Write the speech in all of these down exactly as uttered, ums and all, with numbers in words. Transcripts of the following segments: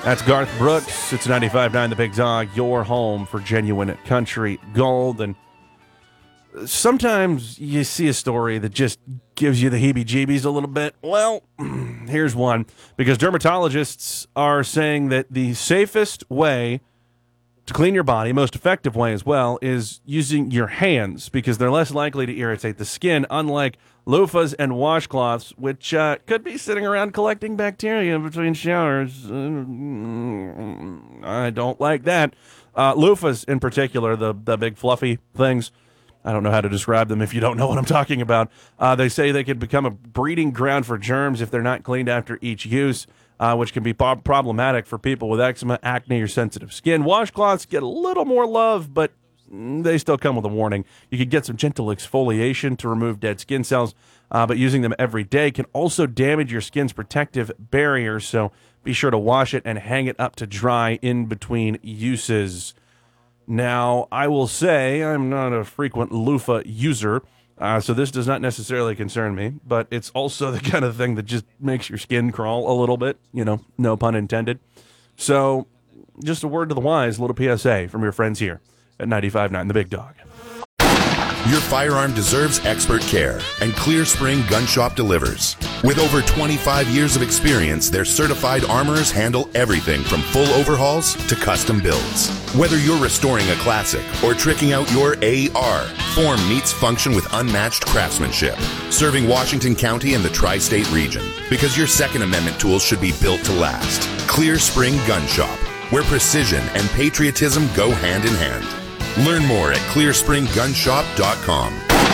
That's Garth Brooks. It's ninety-five point nine The Big Dog, your home for genuine country gold. And sometimes you see a story that just gives you the heebie-jeebies a little bit. Well, here's one. Because dermatologists are saying that the safest way to clean your body, most effective way as well, is using your hands because they're less likely to irritate the skin, unlike loofahs and washcloths, which uh, could be sitting around collecting bacteria between showers. I don't like that. Uh, loofahs in particular, the, the big fluffy things, I don't know how to describe them if you don't know what I'm talking about. Uh, they say they could become a breeding ground for germs if they're not cleaned after each use, uh, which can be po- problematic for people with eczema, acne, or sensitive skin. Washcloths get a little more love, but they still come with a warning. You could get some gentle exfoliation to remove dead skin cells, uh, but using them every day can also damage your skin's protective barrier, so be sure to wash it and hang it up to dry in between uses. Now, I will say I'm not a frequent loofah user, uh, so this does not necessarily concern me, but it's also the kind of thing that just makes your skin crawl a little bit, you know, no pun intended. So, just a word to the wise, a little P S A from your friends here at ninety-five point nine The Big Dog. Your firearm deserves expert care, and Clear Spring Gun Shop delivers. With over twenty-five years of experience, their certified armorers handle everything from full overhauls to custom builds. Whether you're restoring a classic or tricking out your A R, form meets function with unmatched craftsmanship, serving Washington County and the tri-state region. Because your Second Amendment tools should be built to last. Clear Spring Gun Shop, where precision and patriotism go hand in hand. Learn more at clear spring gun shop dot com.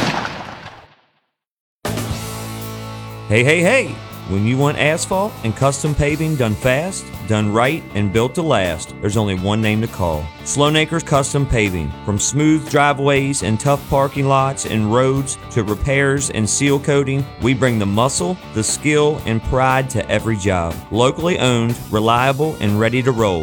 Hey, hey, hey! When you want asphalt and custom paving done fast, done right, and built to last, there's only one name to call. Sloanacres Custom Paving. From smooth driveways and tough parking lots and roads to repairs and seal coating, we bring the muscle, the skill, and pride to every job. Locally owned, reliable, and ready to roll.